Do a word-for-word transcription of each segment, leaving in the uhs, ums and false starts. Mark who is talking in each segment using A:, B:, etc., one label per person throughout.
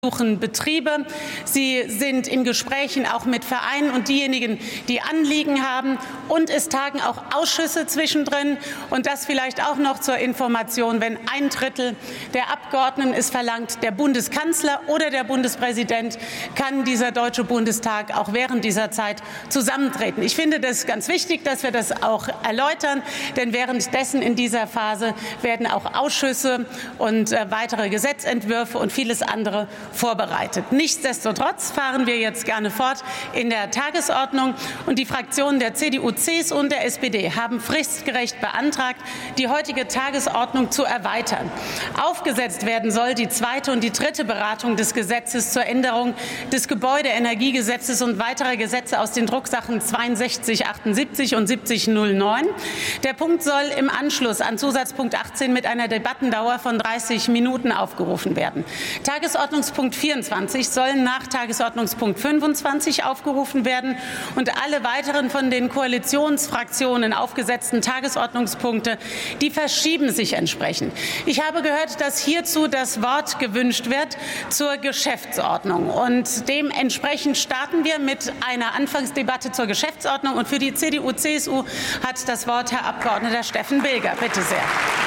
A: Besuchen Betriebe. Sie sind in Gesprächen auch mit Vereinen und diejenigen, die Anliegen haben. Und es tagen auch Ausschüsse zwischendrin. Und das vielleicht auch noch zur Information, wenn ein Drittel der Abgeordneten es verlangt, der Bundeskanzler oder der Bundespräsident, kann dieser Deutsche Bundestag auch während dieser Zeit zusammentreten. Ich finde das ganz wichtig, dass wir das auch erläutern, denn währenddessen in dieser Phase werden auch Ausschüsse und äh, weitere Gesetzentwürfe und vieles andere vorbereitet. Nichtsdestotrotz fahren wir jetzt gerne fort in der Tagesordnung. Und die Fraktionen der C D U, C S U und der S P D haben fristgerecht beantragt, die heutige Tagesordnung zu erweitern. Aufgesetzt werden soll die zweite und die dritte Beratung des Gesetzes zur Änderung des Gebäudeenergiegesetzes und weiterer Gesetze aus den Drucksachen zweiundsechzig achtundsiebzig und siebzig null neun. Der Punkt soll im Anschluss an Zusatzpunkt achtzehn mit einer Debattendauer von dreißig Minuten aufgerufen werden. Tagesordnungspunkt vierundzwanzig sollen nach Tagesordnungspunkt fünfundzwanzig aufgerufen werden und alle weiteren von den Koalitionsfraktionen aufgesetzten Tagesordnungspunkte, die verschieben sich entsprechend. Ich habe gehört, dass hierzu das Wort gewünscht wird zur Geschäftsordnung. Und dementsprechend starten wir mit einer Anfangsdebatte zur Geschäftsordnung. Und für die C D U, C S U hat das Wort Herr Abgeordneter Steffen Bilger. Bitte sehr.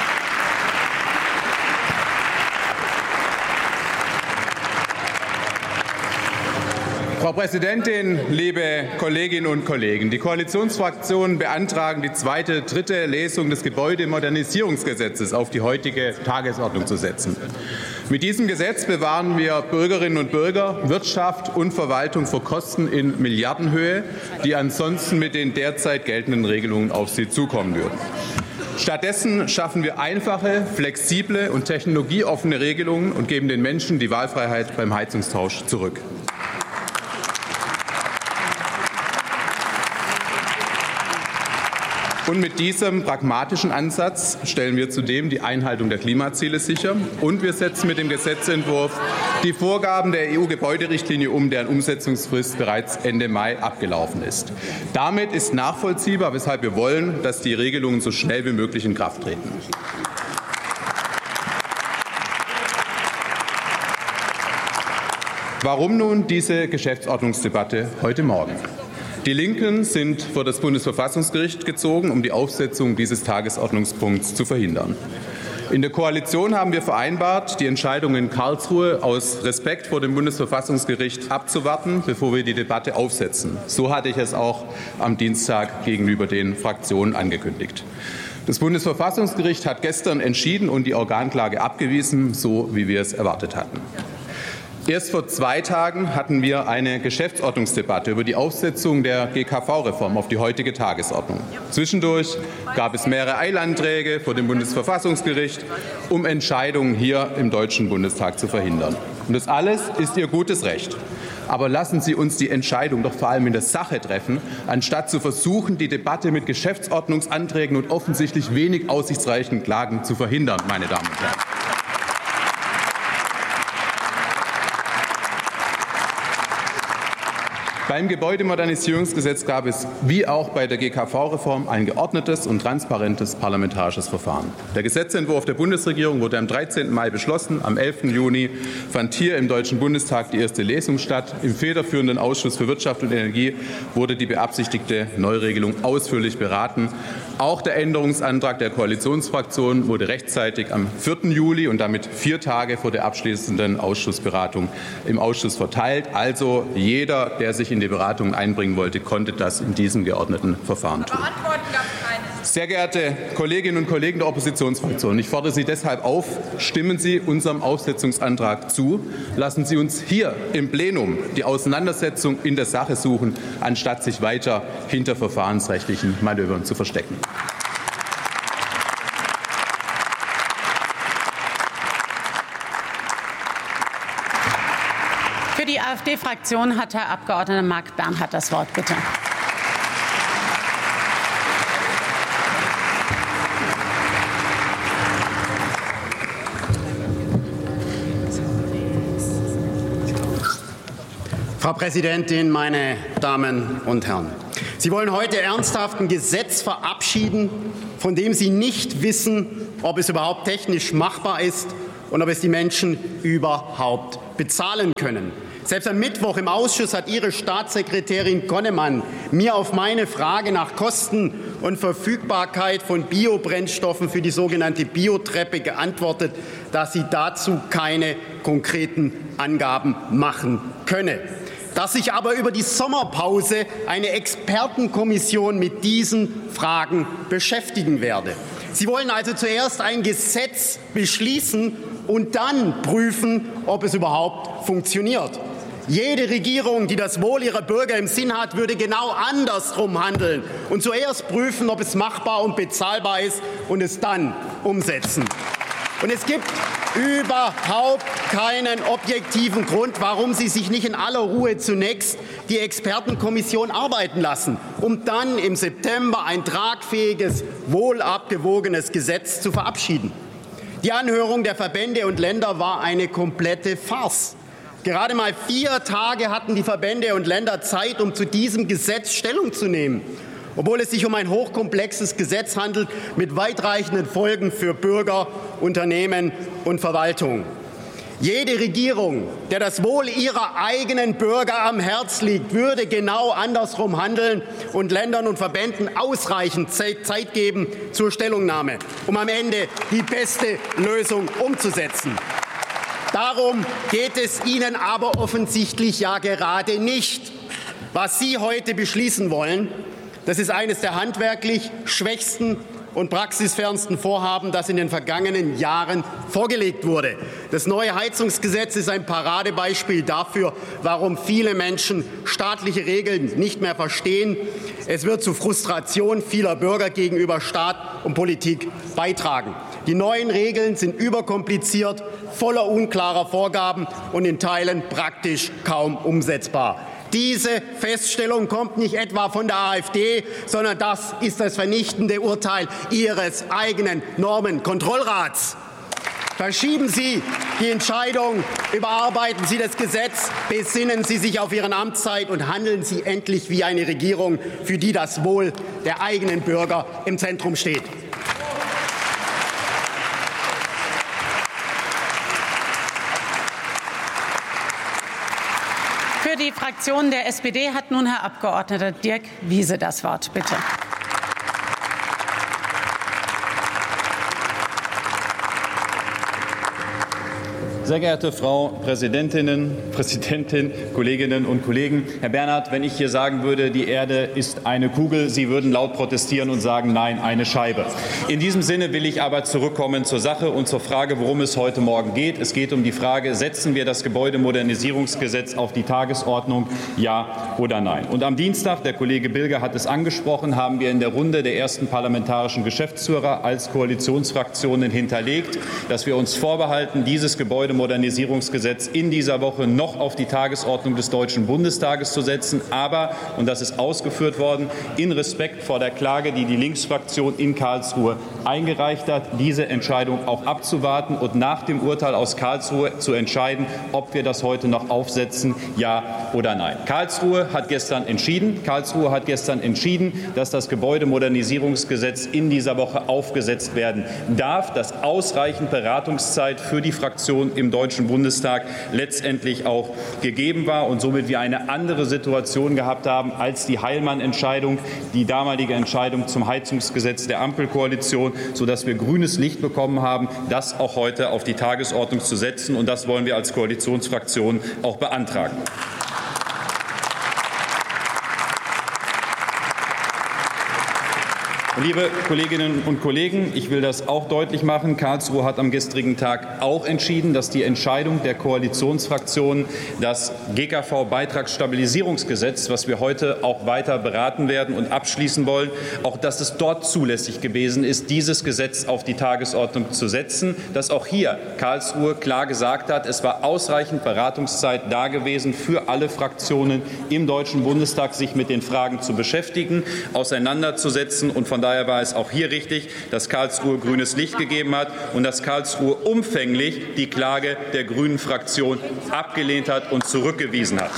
B: Frau Präsidentin, liebe Kolleginnen und Kollegen! Die Koalitionsfraktionen beantragen, die zweite, dritte Lesung des Gebäudemodernisierungsgesetzes auf die heutige Tagesordnung zu setzen. Mit diesem Gesetz bewahren wir Bürgerinnen und Bürger, Wirtschaft und Verwaltung vor Kosten in Milliardenhöhe, die ansonsten mit den derzeit geltenden Regelungen auf sie zukommen würden. Stattdessen schaffen wir einfache, flexible und technologieoffene Regelungen und geben den Menschen die Wahlfreiheit beim Heizungstausch zurück. Und mit diesem pragmatischen Ansatz stellen wir zudem die Einhaltung der Klimaziele sicher. Und wir setzen mit dem Gesetzentwurf die Vorgaben der E U-Gebäuderichtlinie um, deren Umsetzungsfrist bereits Ende Mai abgelaufen ist. Damit ist nachvollziehbar, weshalb wir wollen, dass die Regelungen so schnell wie möglich in Kraft treten. Warum nun diese Geschäftsordnungsdebatte heute Morgen? Die Linken sind vor das Bundesverfassungsgericht gezogen, um die Aufsetzung dieses Tagesordnungspunkts zu verhindern. In der Koalition haben wir vereinbart, die Entscheidung in Karlsruhe aus Respekt vor dem Bundesverfassungsgericht abzuwarten, bevor wir die Debatte aufsetzen. So hatte ich es auch am Dienstag gegenüber den Fraktionen angekündigt. Das Bundesverfassungsgericht hat gestern entschieden und die Organklage abgewiesen, so wie wir es erwartet hatten. Erst vor zwei Tagen hatten wir eine Geschäftsordnungsdebatte über die Aufsetzung der G K V-Reform auf die heutige Tagesordnung. Zwischendurch gab es mehrere Eilanträge vor dem Bundesverfassungsgericht, um Entscheidungen hier im Deutschen Bundestag zu verhindern. Und das alles ist Ihr gutes Recht. Aber lassen Sie uns die Entscheidung doch vor allem in der Sache treffen, anstatt zu versuchen, die Debatte mit Geschäftsordnungsanträgen und offensichtlich wenig aussichtsreichen Klagen zu verhindern, meine Damen und Herren. Beim Gebäudemodernisierungsgesetz gab es, wie auch bei der G K V-Reform, ein geordnetes und transparentes parlamentarisches Verfahren. Der Gesetzentwurf der Bundesregierung wurde am dreizehnten Mai beschlossen. Am elften Juni fand hier im Deutschen Bundestag die erste Lesung statt. Im federführenden Ausschuss für Wirtschaft und Energie wurde die beabsichtigte Neuregelung ausführlich beraten. Auch der Änderungsantrag der Koalitionsfraktionen wurde rechtzeitig am vierten Juli und damit vier Tage vor der abschließenden Ausschussberatung im Ausschuss verteilt. Also jeder, der sich in die Beratungen einbringen wollte, konnte das in diesem geordneten Verfahren tun. Sehr geehrte Kolleginnen und Kollegen der Oppositionsfraktionen, ich fordere Sie deshalb auf, stimmen Sie unserem Aufsetzungsantrag zu. Lassen Sie uns hier im Plenum die Auseinandersetzung in der Sache suchen, anstatt sich weiter hinter verfahrensrechtlichen Manövern zu verstecken.
A: Für die AfD-Fraktion hat Herr Abgeordneter Marc Bernhard das Wort. Bitte.
C: Frau Präsidentin, meine Damen und Herren! Sie wollen heute ernsthaft ein Gesetz verabschieden, von dem Sie nicht wissen, ob es überhaupt technisch machbar ist und ob es die Menschen überhaupt bezahlen können. Selbst am Mittwoch im Ausschuss hat Ihre Staatssekretärin Konnemann mir auf meine Frage nach Kosten und Verfügbarkeit von Biobrennstoffen für die sogenannte Biotreppe geantwortet, dass sie dazu keine konkreten Angaben machen könne. Dass sich aber über die Sommerpause eine Expertenkommission mit diesen Fragen beschäftigen werde. Sie wollen also zuerst ein Gesetz beschließen und dann prüfen, ob es überhaupt funktioniert. Jede Regierung, die das Wohl ihrer Bürger im Sinn hat, würde genau andersrum handeln und zuerst prüfen, ob es machbar und bezahlbar ist und es dann umsetzen. Und es gibt überhaupt keinen objektiven Grund, warum Sie sich nicht in aller Ruhe zunächst die Expertenkommission arbeiten lassen, um dann im September ein tragfähiges, wohlabgewogenes Gesetz zu verabschieden. Die Anhörung der Verbände und Länder war eine komplette Farce. Gerade mal vier Tage hatten die Verbände und Länder Zeit, um zu diesem Gesetz Stellung zu nehmen, obwohl es sich um ein hochkomplexes Gesetz handelt mit weitreichenden Folgen für Bürger, Unternehmen und Verwaltung. Jede Regierung, der das Wohl ihrer eigenen Bürger am Herz liegt, würde genau andersrum handeln und Ländern und Verbänden ausreichend Zeit geben zur Stellungnahme, um am Ende die beste Lösung umzusetzen. Darum geht es Ihnen aber offensichtlich ja gerade nicht. Was Sie heute beschließen wollen, das ist eines der handwerklich schwächsten und praxisfernsten Vorhaben, das in den vergangenen Jahren vorgelegt wurde. Das neue Heizungsgesetz ist ein Paradebeispiel dafür, warum viele Menschen staatliche Regeln nicht mehr verstehen. Es wird zu Frustration vieler Bürger gegenüber Staat und Politik beitragen. Die neuen Regeln sind überkompliziert, voller unklarer Vorgaben und in Teilen praktisch kaum umsetzbar. Diese Feststellung kommt nicht etwa von der AfD, sondern das ist das vernichtende Urteil Ihres eigenen Normenkontrollrats. Verschieben Sie die Entscheidung, überarbeiten Sie das Gesetz, besinnen Sie sich auf Ihre Amtszeit und handeln Sie endlich wie eine Regierung, für die das Wohl der eigenen Bürger im Zentrum steht.
A: Für die Fraktion der S P D hat nun Herr Abgeordneter Dirk Wiese das Wort. Bitte.
D: Sehr geehrte Frau Präsidentin, Präsidentin, Kolleginnen und Kollegen! Herr Bernhard, wenn ich hier sagen würde, die Erde ist eine Kugel, Sie würden laut protestieren und sagen, nein, eine Scheibe. In diesem Sinne will ich aber zurückkommen zur Sache und zur Frage, worum es heute Morgen geht. Es geht um die Frage, setzen wir das Gebäudemodernisierungsgesetz auf die Tagesordnung, ja oder nein? Und am Dienstag, der Kollege Bilger hat es angesprochen, haben wir in der Runde der ersten parlamentarischen Geschäftsführer als Koalitionsfraktionen hinterlegt, dass wir uns vorbehalten, dieses Gebäudemodernisierungsgesetz Modernisierungsgesetz in dieser Woche noch auf die Tagesordnung des Deutschen Bundestages zu setzen. Aber, und das ist ausgeführt worden, in Respekt vor der Klage, die die Linksfraktion in Karlsruhe eingereicht hat, diese Entscheidung auch abzuwarten und nach dem Urteil aus Karlsruhe zu entscheiden, ob wir das heute noch aufsetzen, ja oder nein. Karlsruhe hat gestern entschieden, Karlsruhe hat gestern entschieden, dass das Gebäudemodernisierungsgesetz in dieser Woche aufgesetzt werden darf, dass ausreichend Beratungszeit für die Fraktion im Deutschen Bundestag letztendlich auch gegeben war und somit wir eine andere Situation gehabt haben als die Heilmann-Entscheidung, die damalige Entscheidung zum Heizungsgesetz der Ampelkoalition, sodass wir grünes Licht bekommen haben, das auch heute auf die Tagesordnung zu setzen. Und das wollen wir als Koalitionsfraktion auch beantragen. Liebe Kolleginnen und Kollegen, ich will das auch deutlich machen. Karlsruhe hat am gestrigen Tag auch entschieden, dass die Entscheidung der Koalitionsfraktionen, das G K V-Beitragsstabilisierungsgesetz, was wir heute auch weiter beraten werden und abschließen wollen, auch dass es dort zulässig gewesen ist, dieses Gesetz auf die Tagesordnung zu setzen, dass auch hier Karlsruhe klar gesagt hat, es war ausreichend Beratungszeit da gewesen für alle Fraktionen im Deutschen Bundestag, sich mit den Fragen zu beschäftigen, auseinanderzusetzen. Und von daher war es auch hier richtig, dass Karlsruhe grünes Licht gegeben hat und dass Karlsruhe umfänglich die Klage der Grünen Fraktion abgelehnt hat und zurückgewiesen hat.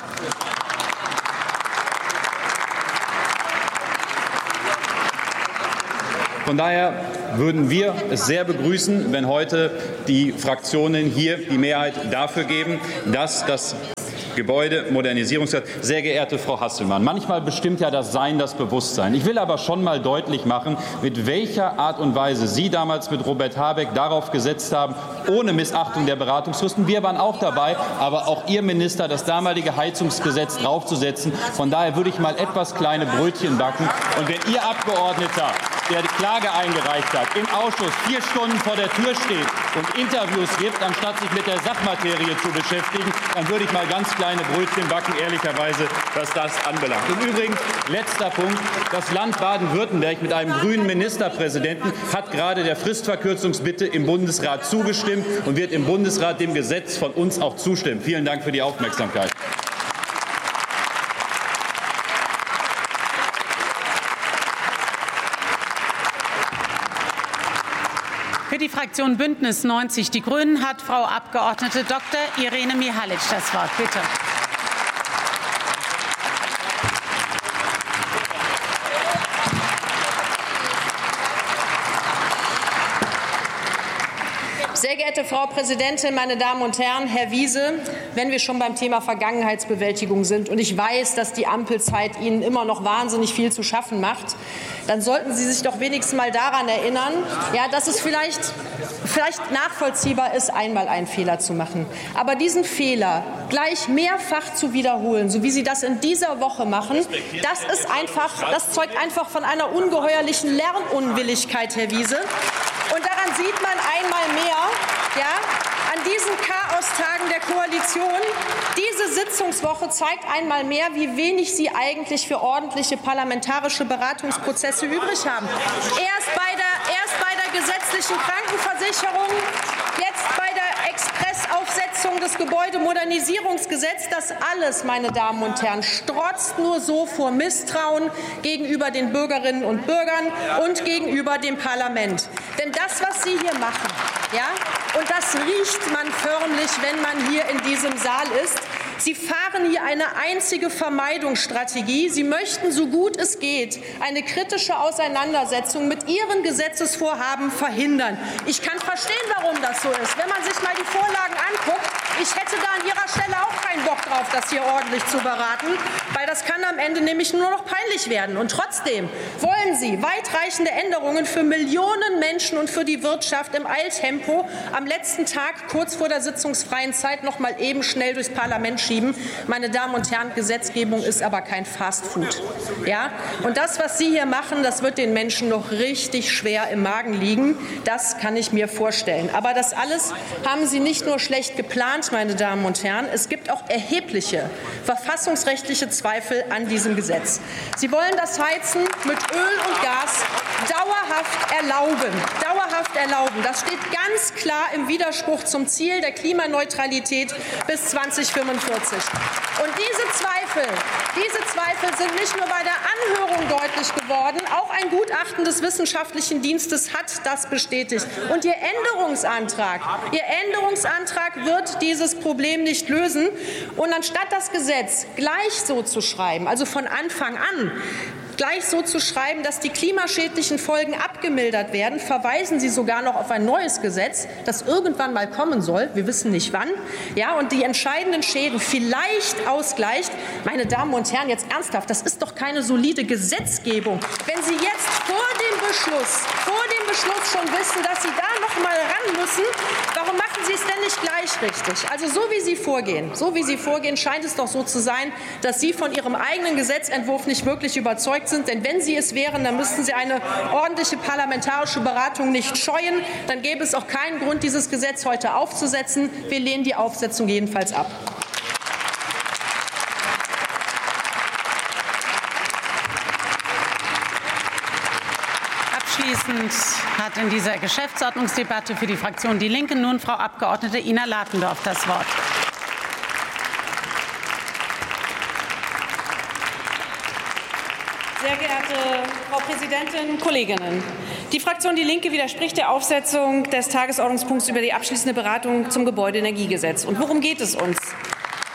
D: Von daher würden wir es sehr begrüßen, wenn heute die Fraktionen hier die Mehrheit dafür geben, dass das Gebäudemodernisierungsgesetz. Sehr geehrte Frau Hasselmann, manchmal bestimmt ja das Sein das Bewusstsein. Ich will aber schon mal deutlich machen, mit welcher Art und Weise Sie damals mit Robert Habeck darauf gesetzt haben, ohne Missachtung der Beratungsfristen. Wir waren auch dabei, aber auch Ihr Minister, das damalige Heizungsgesetz draufzusetzen. Von daher würde ich mal etwas kleine Brötchen backen. Und wenn Ihr Abgeordneter, der die Klage eingereicht hat, im Ausschuss vier Stunden vor der Tür steht und Interviews gibt, anstatt sich mit der Sachmaterie zu beschäftigen, dann würde ich mal ganz kleine Brötchen backen, ehrlicherweise, was das anbelangt. Im Übrigen, letzter Punkt, das Land Baden-Württemberg mit einem grünen Ministerpräsidenten hat gerade der Fristverkürzungsbitte im Bundesrat zugestimmt und wird im Bundesrat dem Gesetz von uns auch zustimmen. Vielen Dank für die Aufmerksamkeit.
A: Für die Fraktion Bündnis neunzig Die Grünen hat Frau Abgeordnete Doktor Irene Mihalic das Wort. Bitte.
E: Sehr geehrte Frau Präsidentin, meine Damen und Herren, Herr Wiese, wenn wir schon beim Thema Vergangenheitsbewältigung sind und ich weiß, dass die Ampelzeit Ihnen immer noch wahnsinnig viel zu schaffen macht, dann sollten Sie sich doch wenigstens mal daran erinnern, ja, dass es vielleicht, vielleicht nachvollziehbar ist, einmal einen Fehler zu machen. Aber diesen Fehler gleich mehrfach zu wiederholen, so wie Sie das in dieser Woche machen, das ist einfach, das zeugt einfach von einer ungeheuerlichen Lernunwilligkeit, Herr Wiese. Und daran sieht man einmal mehr, ja, an diesen Chaostagen der Koalition, diese Sitzungswoche zeigt einmal mehr, wie wenig Sie eigentlich für ordentliche parlamentarische Beratungsprozesse übrig haben. Erst bei der, erst bei der gesetzlichen Krankenversicherung, jetzt bei der Expressaufsetzung des Gebäudemodernisierungsgesetzes. Das alles, meine Damen und Herren, strotzt nur so vor Misstrauen gegenüber den Bürgerinnen und Bürgern und gegenüber dem Parlament. Denn das, was Sie hier machen, ja, und das riecht man förmlich, wenn man hier in diesem Saal ist. Sie fahren hier eine einzige Vermeidungsstrategie. Sie möchten, so gut es geht, eine kritische Auseinandersetzung mit Ihren Gesetzesvorhaben verhindern. Ich kann verstehen, warum das so ist. Wenn man sich mal die Vorlagen anguckt, ich hätte da an Ihrer Stelle auch keinen Bock drauf, das hier ordentlich zu beraten, weil das kann am Ende nämlich nur noch peinlich werden. Und trotzdem wollen Sie weitreichende Änderungen für Millionen Menschen und für die Wirtschaft im Eiltempo am letzten Tag, kurz vor der sitzungsfreien Zeit, noch mal eben schnell durchs Parlament schieben. Meine Damen und Herren, Gesetzgebung ist aber kein Fastfood. Ja? Und das, was Sie hier machen, das wird den Menschen noch richtig schwer im Magen liegen. Das kann ich mir vorstellen. Aber das alles haben Sie nicht nur schlecht geplant, meine Damen und Herren. Es gibt auch erhebliche verfassungsrechtliche Zweifel an diesem Gesetz. Sie wollen das Heizen mit Öl und Gas dauerhaft erlauben. Dauerhaft erlauben. Das steht ganz klar im Widerspruch zum Ziel der Klimaneutralität bis zweitausendfünfundvierzig. Und diese Zweifel, diese Zweifel sind nicht nur bei der Anhörung deutlich geworden, auch ein Gutachten des Wissenschaftlichen Dienstes hat das bestätigt. Und Ihr Änderungsantrag, Ihr Änderungsantrag wird dieses Problem nicht lösen. Und anstatt das Gesetz gleich so zu schreiben, also von Anfang an, gleich so zu schreiben, dass die klimaschädlichen Folgen abgemildert werden, verweisen Sie sogar noch auf ein neues Gesetz, das irgendwann mal kommen soll. Wir wissen nicht wann. Ja, und die entscheidenden Schäden vielleicht ausgleicht. Meine Damen und Herren, jetzt ernsthaft, das ist doch keine solide Gesetzgebung. Wenn Sie jetzt vor dem Beschluss, vor dem Beschluss schon wissen, dass Sie da noch mal ran müssen, warum machen Sie es denn nicht gleich richtig? Also so wie Sie vorgehen, so wie Sie vorgehen, scheint es doch so zu sein, dass Sie von Ihrem eigenen Gesetzentwurf nicht wirklich überzeugt sind. Denn wenn Sie es wären, dann müssten Sie eine ordentliche parlamentarische Beratung nicht scheuen. Dann gäbe es auch keinen Grund, dieses Gesetz heute aufzusetzen. Wir lehnen die Aufsetzung jedenfalls ab.
A: Abschließend hat in dieser Geschäftsordnungsdebatte für die Fraktion Die Linke nun Frau Abgeordnete Ina Latendorf das Wort.
F: Sehr geehrte Frau Präsidentin, Kolleginnen! Die Fraktion Die Linke widerspricht der Aufsetzung des Tagesordnungspunkts über die abschließende Beratung zum Gebäudeenergiegesetz. Und worum geht es uns?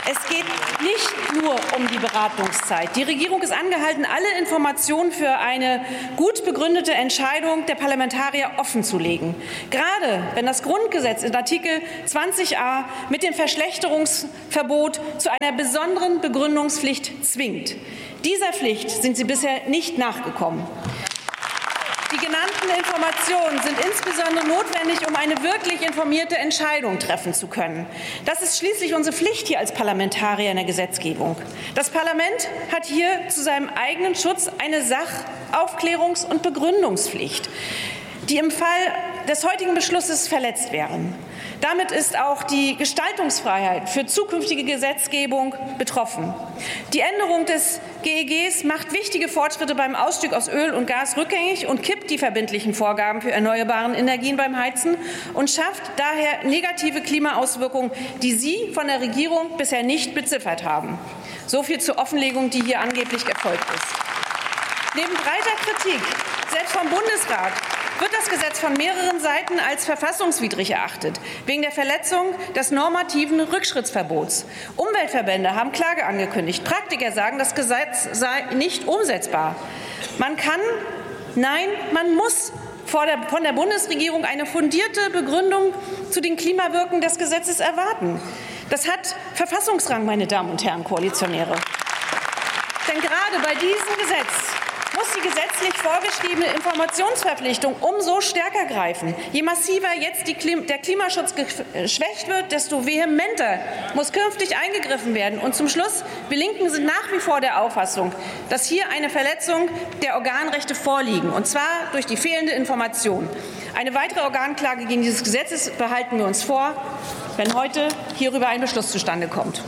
F: Es geht nicht nur um die Beratungszeit. Die Regierung ist angehalten, alle Informationen für eine gut begründete Entscheidung der Parlamentarier offenzulegen. Gerade wenn das Grundgesetz in Artikel zwanzig a mit dem Verschlechterungsverbot zu einer besonderen Begründungspflicht zwingt. Dieser Pflicht sind Sie bisher nicht nachgekommen. Die genannten Informationen sind insbesondere notwendig, um eine wirklich informierte Entscheidung treffen zu können. Das ist schließlich unsere Pflicht hier als Parlamentarier in der Gesetzgebung. Das Parlament hat hier zu seinem eigenen Schutz eine Sach-, Aufklärungs- und Begründungspflicht, die im Fall des heutigen Beschlusses verletzt wären. Damit ist auch die Gestaltungsfreiheit für zukünftige Gesetzgebung betroffen. Die Änderung des G E Gs macht wichtige Fortschritte beim Ausstieg aus Öl und Gas rückgängig und kippt die verbindlichen Vorgaben für erneuerbare Energien beim Heizen und schafft daher negative Klimaauswirkungen, die Sie von der Regierung bisher nicht beziffert haben. So viel zur Offenlegung, die hier angeblich erfolgt ist. Neben breiter Kritik, selbst vom Bundesrat, wird das Gesetz von mehreren Seiten als verfassungswidrig erachtet, wegen der Verletzung des normativen Rückschrittsverbots. Umweltverbände haben Klage angekündigt. Praktiker sagen, das Gesetz sei nicht umsetzbar. Man kann, nein, man muss vor der, von der Bundesregierung eine fundierte Begründung zu den Klimawirkungen des Gesetzes erwarten. Das hat Verfassungsrang, meine Damen und Herren Koalitionäre. Denn gerade bei diesem Gesetz muss die gesetzlich vorgeschriebene Informationsverpflichtung umso stärker greifen. Je massiver jetzt die Klim- der Klimaschutz geschwächt wird, desto vehementer muss künftig eingegriffen werden. Und zum Schluss, wir Linken sind nach wie vor der Auffassung, dass hier eine Verletzung der Organrechte vorliegen, und zwar durch die fehlende Information. Eine weitere Organklage gegen dieses Gesetz behalten wir uns vor, wenn heute hierüber ein Beschluss zustande kommt.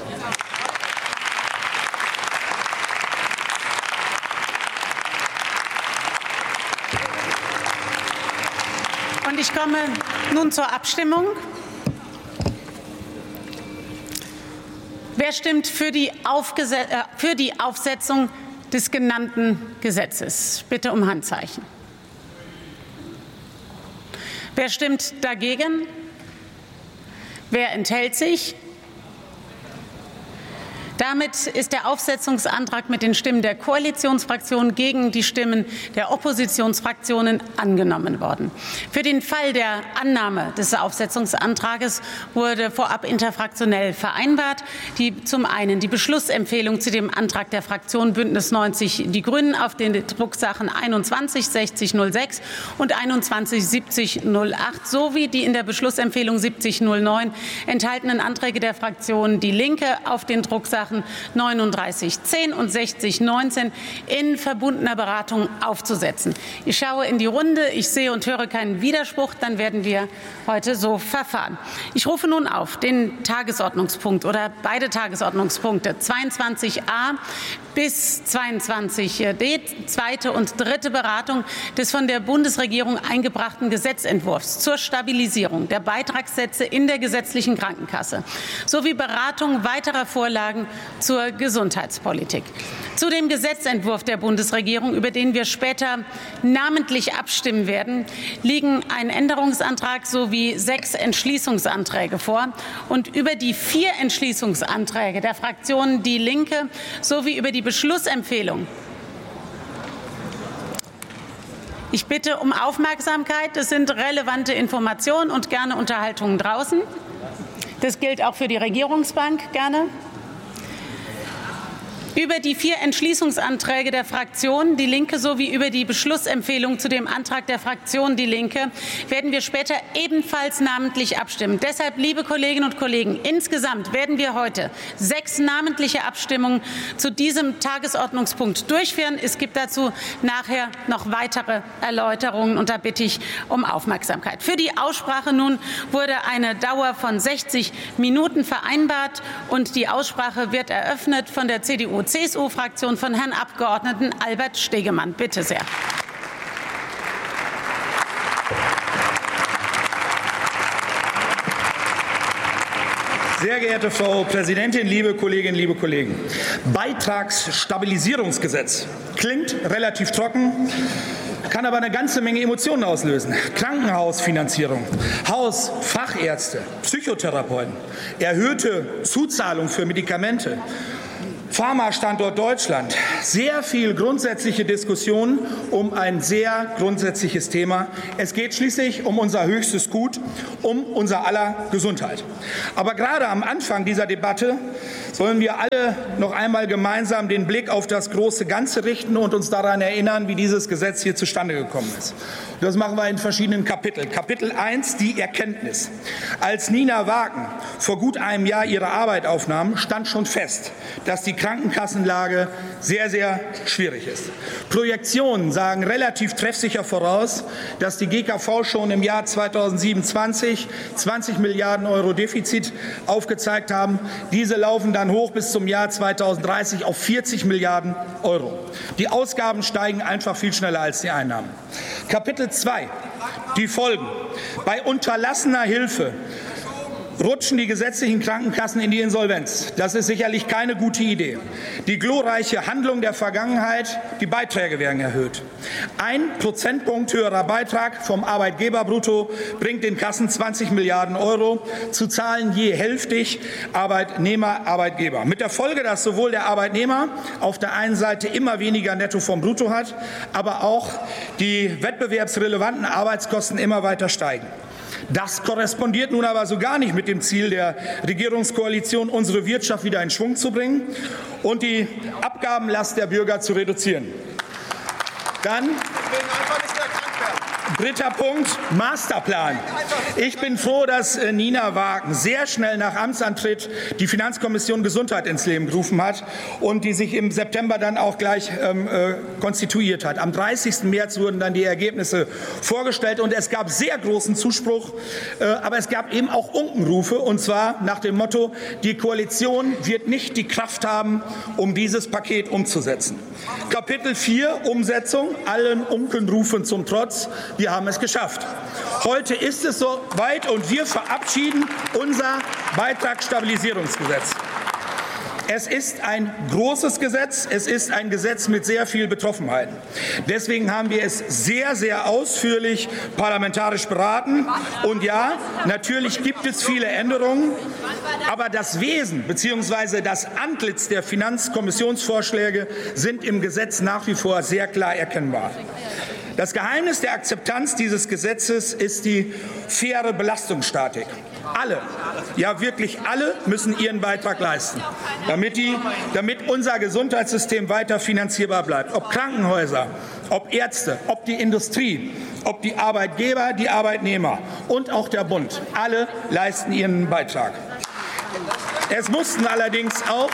A: Und ich komme nun zur Abstimmung. Wer stimmt für die, Aufgese- äh, für die Aufsetzung des genannten Gesetzes? Bitte um Handzeichen. Wer stimmt dagegen? Wer enthält sich? Damit ist der Aufsetzungsantrag mit den Stimmen der Koalitionsfraktionen gegen die Stimmen der Oppositionsfraktionen angenommen worden. Für den Fall der Annahme des Aufsetzungsantrages wurde vorab interfraktionell vereinbart, die zum einen die Beschlussempfehlung zu dem Antrag der Fraktion Bündnis neunzig Die Grünen auf den Drucksachen einundzwanzig sechzig null sechs und einundzwanzig siebzig null acht sowie die in der Beschlussempfehlung siebzig null neun enthaltenen Anträge der Fraktion Die Linke auf den Drucksachen neununddreißig zehn und sechzig neunzehn in verbundener Beratung aufzusetzen. Ich schaue in die Runde, ich sehe und höre keinen Widerspruch, dann werden wir heute so verfahren. Ich rufe nun auf den Tagesordnungspunkt oder beide Tagesordnungspunkte zweiundzwanzig a bis zweiundzwanzig d, zweite und dritte Beratung des von der Bundesregierung eingebrachten Gesetzentwurfs zur Stabilisierung der Beitragssätze in der gesetzlichen Krankenkasse sowie Beratung weiterer Vorlagen zur Gesundheitspolitik. Zu dem Gesetzentwurf der Bundesregierung, über den wir später namentlich abstimmen werden, liegen ein Änderungsantrag sowie sechs Entschließungsanträge vor. Und über die vier Entschließungsanträge der Fraktionen Die Linke sowie über die Beschlussempfehlung. Ich bitte um Aufmerksamkeit. Das sind relevante Informationen und gerne Unterhaltungen draußen. Das gilt auch für die Regierungsbank. Gerne. Über die vier Entschließungsanträge der Fraktion Die Linke sowie über die Beschlussempfehlung zu dem Antrag der Fraktion Die Linke werden wir später ebenfalls namentlich abstimmen. Deshalb, liebe Kolleginnen und Kollegen, insgesamt werden wir heute sechs namentliche Abstimmungen zu diesem Tagesordnungspunkt durchführen. Es gibt dazu nachher noch weitere Erläuterungen, und da bitte ich um Aufmerksamkeit. Für die Aussprache nun wurde eine Dauer von sechzig Minuten vereinbart, und die Aussprache wird eröffnet von der C D U C S U-Fraktion von Herrn Abgeordneten Albert Stegemann. Bitte sehr.
G: Sehr geehrte Frau Präsidentin, liebe Kolleginnen, liebe Kollegen! Beitragsstabilisierungsgesetz klingt relativ trocken, kann aber eine ganze Menge Emotionen auslösen. Krankenhausfinanzierung, Haus, Fachärzte, Psychotherapeuten, erhöhte Zuzahlung für Medikamente, Pharmastandort Deutschland. Sehr viel grundsätzliche Diskussion um ein sehr grundsätzliches Thema. Es geht schließlich um unser höchstes Gut, um unser aller Gesundheit. Aber gerade am Anfang dieser Debatte sollen wir alle noch einmal gemeinsam den Blick auf das große Ganze richten und uns daran erinnern, wie dieses Gesetz hier zustande gekommen ist. Das machen wir in verschiedenen Kapiteln. Kapitel eins, die Erkenntnis. Als Nina Wagen vor gut einem Jahr ihre Arbeit aufnahm, stand schon fest, dass die Krankenkassenlage sehr, sehr schwierig ist. Projektionen sagen relativ treffsicher voraus, dass die G K V schon im Jahr zweitausendsiebenundzwanzig zwanzig Milliarden Euro Defizit aufgezeigt haben. Diese laufen dann hoch bis zum Jahr zweitausenddreißig auf vierzig Milliarden Euro. Die Ausgaben steigen einfach viel schneller als die Einnahmen. Kapitel zwei, die Folgen. Bei unterlassener Hilfe rutschen die gesetzlichen Krankenkassen in die Insolvenz. Das ist sicherlich keine gute Idee. Die glorreiche Handlung der Vergangenheit, die Beiträge werden erhöht. Ein Prozentpunkt höherer Beitrag vom Arbeitgeberbrutto bringt den Kassen zwanzig Milliarden Euro, zu zahlen je hälftig Arbeitnehmer, Arbeitgeber. Mit der Folge, dass sowohl der Arbeitnehmer auf der einen Seite immer weniger Netto vom Brutto hat, aber auch die wettbewerbsrelevanten Arbeitskosten immer weiter steigen. Das korrespondiert nun aber so gar nicht mit dem Ziel der Regierungskoalition, unsere Wirtschaft wieder in Schwung zu bringen und die Abgabenlast der Bürger zu reduzieren. Dann dritter Punkt, Masterplan. Ich bin froh, dass Nina Wagen sehr schnell nach Amtsantritt die Finanzkommission Gesundheit ins Leben gerufen hat und die sich im September dann auch gleich ähm, äh, konstituiert hat. Am dreißigsten März wurden dann die Ergebnisse vorgestellt und es gab sehr großen Zuspruch, äh, aber es gab eben auch Unkenrufe, und zwar nach dem Motto, die Koalition wird nicht die Kraft haben, um dieses Paket umzusetzen. Kapitel vier, Umsetzung, allen Unkenrufen zum Trotz. Wir haben es geschafft. Heute ist es soweit und wir verabschieden unser Beitragsstabilisierungsgesetz. Es ist ein großes Gesetz. Es ist ein Gesetz mit sehr viel Betroffenheiten. Deswegen haben wir es sehr, sehr ausführlich parlamentarisch beraten. Und ja, natürlich gibt es viele Änderungen. Aber das Wesen bzw. das Antlitz der Finanzkommissionsvorschläge sind im Gesetz nach wie vor sehr klar erkennbar. Das Geheimnis der Akzeptanz dieses Gesetzes ist die faire Belastungsstatik. Alle, ja wirklich alle, müssen ihren Beitrag leisten, damit, die, damit unser Gesundheitssystem weiter finanzierbar bleibt. Ob Krankenhäuser, ob Ärzte, ob die Industrie, ob die Arbeitgeber, die Arbeitnehmer und auch der Bund. Alle leisten ihren Beitrag. Es mussten allerdings auch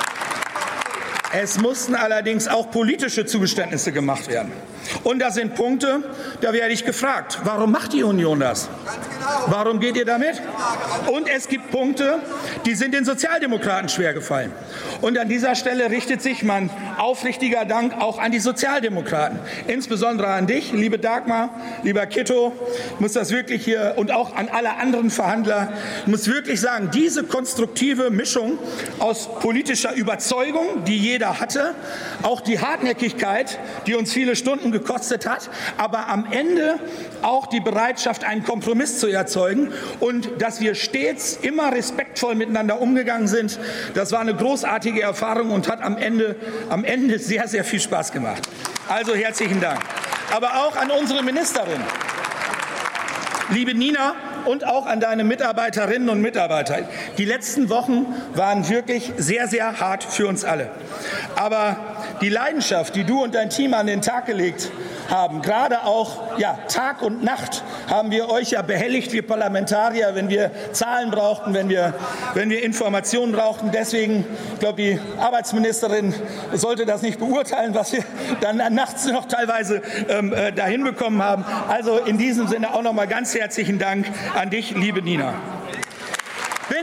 G: Es mussten allerdings auch politische Zugeständnisse gemacht werden. Und das sind Punkte, da werde ich gefragt, warum macht die Union das? Warum geht ihr damit? Und es gibt Punkte, die sind den Sozialdemokraten schwergefallen. Und an dieser Stelle richtet sich mein aufrichtiger Dank auch an die Sozialdemokraten, insbesondere an dich, liebe Dagmar, lieber Kitto. Ich muss das wirklich hier und auch an alle anderen Verhandler. Ich muss wirklich sagen, diese konstruktive Mischung aus politischer Überzeugung, die jeder hatte, auch die Hartnäckigkeit, die uns viele Stunden gekostet hat, aber am Ende auch die Bereitschaft, einen Kompromiss zu erzeugen und dass wir stets immer respektvoll miteinander umgegangen sind. Das war eine großartige Erfahrung und hat am Ende, am Ende sehr, sehr viel Spaß gemacht. Also herzlichen Dank. Aber auch an unsere Ministerin, liebe Nina, und auch an deine Mitarbeiterinnen und Mitarbeiter. Die letzten Wochen waren wirklich sehr, sehr hart für uns alle. Aber die Leidenschaft, die du und dein Team an den Tag gelegt haben, gerade auch ja, Tag und Nacht, haben wir euch ja behelligt, wir Parlamentarier, wenn wir Zahlen brauchten, wenn wir, wenn wir Informationen brauchten. Deswegen, ich glaube, die Arbeitsministerin sollte das nicht beurteilen, was wir dann nachts noch teilweise ähm, äh, dahin bekommen haben. Also in diesem Sinne auch noch mal ganz herzlichen Dank an dich, liebe Nina. Bin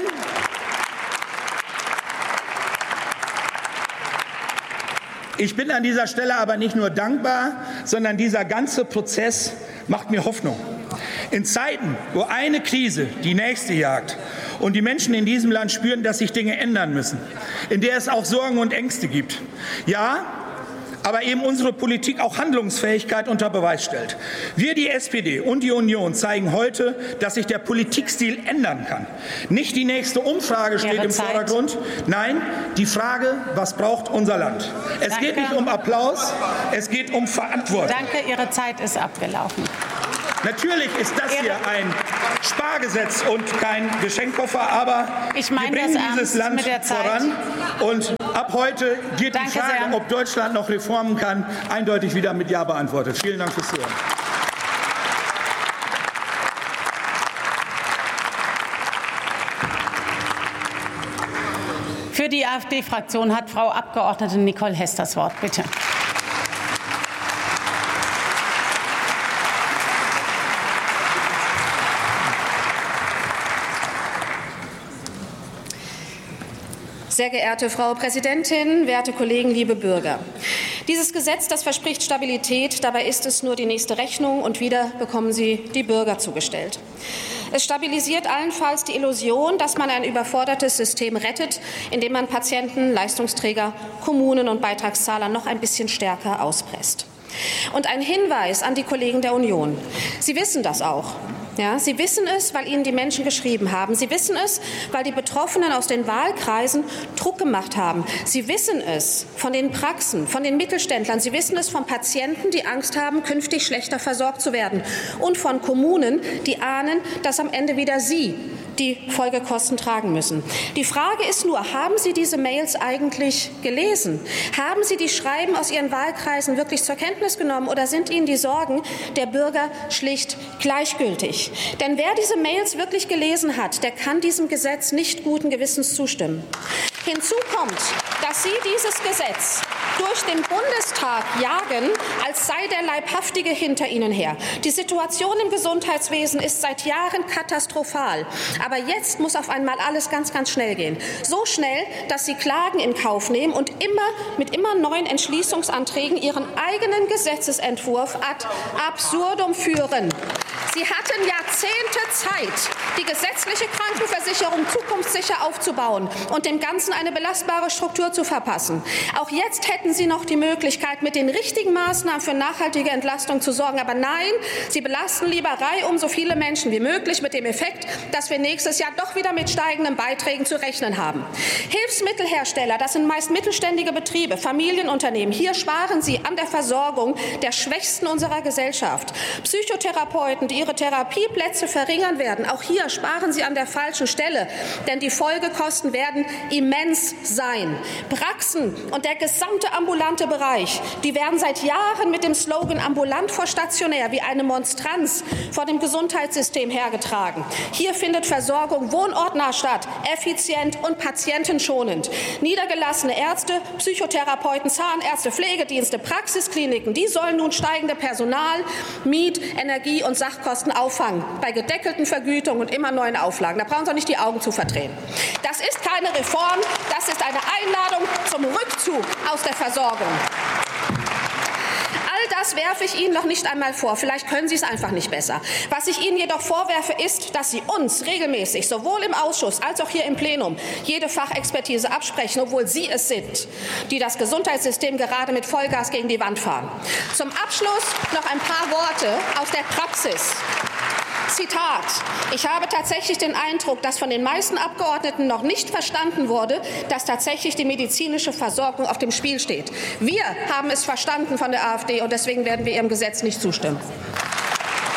G: Ich bin an dieser Stelle aber nicht nur dankbar, sondern dieser ganze Prozess macht mir Hoffnung. In Zeiten, wo eine Krise die nächste jagt und die Menschen in diesem Land spüren, dass sich Dinge ändern müssen, in der es auch Sorgen und Ängste gibt. Ja, aber eben unsere Politik auch Handlungsfähigkeit unter Beweis stellt. Wir, die S P D und die Union, zeigen heute, dass sich der Politikstil ändern kann. Nicht die nächste Umfrage steht
A: Ihre
G: im
A: Zeit.
G: Vordergrund, nein, die Frage, was braucht unser Land? Es
A: Danke.
G: geht nicht um Applaus, es geht um Verantwortung.
A: Danke, Ihre Zeit ist abgelaufen.
G: Natürlich ist das hier ein Spargesetz und kein Geschenkkoffer, aber
A: Ich meine
G: wir bringen
A: das ernst
G: dieses Land
A: mit der Zeit.
G: voran. Und ab heute geht
A: Danke
G: die Frage,
A: sehr.
G: ob Deutschland noch reformen kann, eindeutig wieder mit Ja beantwortet. Vielen Dank fürs Zuhören.
A: Für die AfD-Fraktion hat Frau Abgeordnete Nicole Hess das Wort. Bitte.
F: Sehr geehrte Frau Präsidentin, werte Kollegen, liebe Bürger! Dieses Gesetz, das verspricht Stabilität, dabei ist es nur die nächste Rechnung, und wieder bekommen sie die Bürger zugestellt. Es stabilisiert allenfalls die Illusion, dass man ein überfordertes System rettet, indem man Patienten, Leistungsträger, Kommunen und Beitragszahler noch ein bisschen stärker auspresst. Und ein Hinweis an die Kollegen der Union. Sie wissen das auch. Ja, Sie wissen es, weil Ihnen die Menschen geschrieben haben. Sie wissen es, weil die Betroffenen aus den Wahlkreisen Druck gemacht haben. Sie wissen es von den Praxen, von den Mittelständlern. Sie wissen es von Patienten, die Angst haben, künftig schlechter versorgt zu werden. Und von Kommunen, die ahnen, dass am Ende wieder sie die Folgekosten tragen müssen. Die Frage ist nur, haben Sie diese Mails eigentlich gelesen? Haben Sie die Schreiben aus Ihren Wahlkreisen wirklich zur Kenntnis genommen, oder sind Ihnen die Sorgen der Bürger schlicht gleichgültig? Denn wer diese Mails wirklich gelesen hat, der kann diesem Gesetz nicht guten Gewissens zustimmen. Hinzu kommt, dass Sie dieses Gesetz durch den Bundestag jagen, als sei der Leibhaftige hinter Ihnen her. Die Situation im Gesundheitswesen ist seit Jahren katastrophal. Aber jetzt muss auf einmal alles ganz, ganz schnell gehen. So schnell, dass Sie Klagen in Kauf nehmen und immer mit immer neuen Entschließungsanträgen Ihren eigenen Gesetzesentwurf ad absurdum führen. Sie hatten Jahrzehnte Zeit, die gesetzliche Krankenversicherung zukunftssicher aufzubauen und dem Ganzen eine belastbare Struktur zu verpassen. Auch jetzt hätten Sie noch die Möglichkeit, mit den richtigen Maßnahmen für nachhaltige Entlastung zu sorgen. Aber nein, Sie belasten lieber reihum so viele Menschen wie möglich, mit dem Effekt, dass wir nächstes Jahr doch wieder mit steigenden Beiträgen zu rechnen haben. Hilfsmittelhersteller, das sind meist mittelständige Betriebe, Familienunternehmen. Hier sparen Sie an der Versorgung der Schwächsten unserer Gesellschaft. Psychotherapeuten, die ihre Therapieplätze verringern werden, auch hier sparen Sie an der falschen Stelle, denn die Folgekosten werden immens sein. Praxen und der gesamte ambulante Bereich, die werden seit Jahren mit dem Slogan ambulant vor stationär wie eine Monstranz vor dem Gesundheitssystem hergetragen. Hier findet Versorgung wohnortnah statt, effizient und patientenschonend. Niedergelassene Ärzte, Psychotherapeuten, Zahnärzte, Pflegedienste, Praxiskliniken, die sollen nun steigende Personal-, Miet-, Energie- und Sachkosten auffangen, bei gedeckelten Vergütungen und immer neuen Auflagen. Da brauchen Sie auch nicht die Augen zu verdrehen. Das ist keine Reform, das ist eine Einladung zum Rückzug aus der Versorgung. All das werfe ich Ihnen noch nicht einmal vor. Vielleicht können Sie es einfach nicht besser. Was ich Ihnen jedoch vorwerfe, ist, dass Sie uns regelmäßig, sowohl im Ausschuss als auch hier im Plenum, jede Fachexpertise absprechen, obwohl Sie es sind, die das Gesundheitssystem gerade mit Vollgas gegen die Wand fahren. Zum Abschluss noch ein paar Worte aus der Praxis. Zitat: Ich habe tatsächlich den Eindruck, dass von den meisten Abgeordneten noch nicht verstanden wurde, dass tatsächlich die medizinische Versorgung auf dem Spiel steht. Wir haben es verstanden von der AfD, und deswegen werden wir Ihrem Gesetz nicht zustimmen.